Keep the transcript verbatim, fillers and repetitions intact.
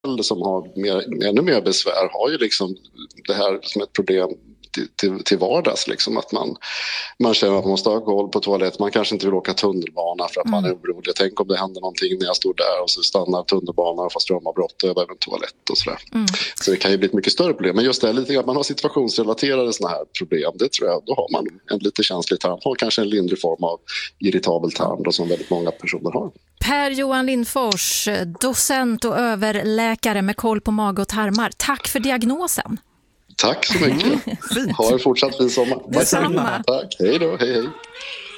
som har mer, ännu mer besvär har ju liksom det här som ett problem till, till, till vardags. Liksom, att man, man känner att man måste ha koll på toalett. Man kanske inte vill åka tunnelbana för att mm. man är orolig. Tänk om det händer någonting när jag står där och så stannar tunnelbanan och får strömavbrott och jag behöver en toalett och sådär. Mm. Så det kan ju bli ett mycket större problem. Men just det här, lite att man har situationsrelaterade såna här problem, det tror jag, då har man en lite känslig tarm. Har kanske en lindrig form av irritabel tarm då, som väldigt många personer har. Per-Johan Lindfors, docent och överläkare med koll på mage och tarmar. Tack för diagnosen. Tack så mycket. Ha en fortsatt fin sommar. Detsamma. Tack, hej då, hej hej.